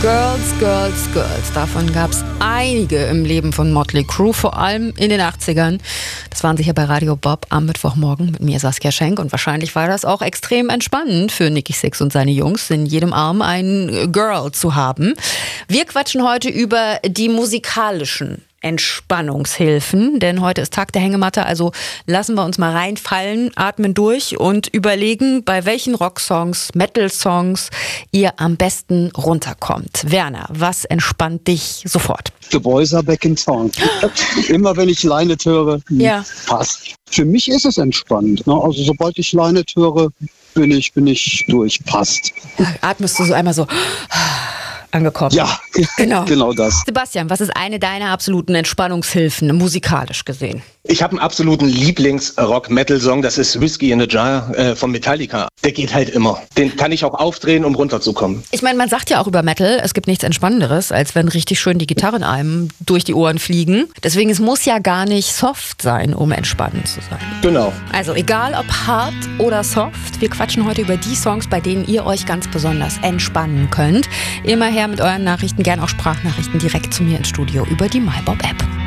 Girls, Girls, Girls. Davon gab es einige im Leben von Motley Crue, vor allem in den 80ern. Das waren sicher bei Radio Bob am Mittwochmorgen mit mir, Saskia Schenk. Und wahrscheinlich war das auch extrem entspannend für Nikki Sixx und seine Jungs, in jedem Arm ein Girl zu haben. Wir quatschen heute über die musikalischen Entspannungshilfen, denn heute ist Tag der Hängematte, also lassen wir uns mal reinfallen, atmen durch und überlegen, bei welchen Rocksongs, Metal-Songs ihr am besten runterkommt. Werner, was entspannt dich sofort? The Boys Are Back in Town. Immer wenn ich Lionhead höre, passt. Für mich ist es entspannt. Ne? Also sobald ich Lionhead höre, bin ich durch, passt. Atmest du so einmal so angekommen? Ja, genau das. Sebastian, was ist eine deiner absoluten Entspannungshilfen, musikalisch gesehen? Ich habe einen absoluten Lieblings-Rock-Metal-Song, das ist Whiskey in a Jar von Metallica. Der geht halt immer. Den kann ich auch aufdrehen, um runterzukommen. Ich meine, man sagt ja auch über Metal, es gibt nichts Entspannenderes, als wenn richtig schön die Gitarren einem durch die Ohren fliegen. Deswegen, es muss ja gar nicht soft sein, um entspannend zu sein. Genau. Also egal ob hart oder soft, wir quatschen heute über die Songs, bei denen ihr euch ganz besonders entspannen könnt. Immer her mit euren Nachrichten, gern auch Sprachnachrichten direkt zu mir ins Studio über die MyBob-App.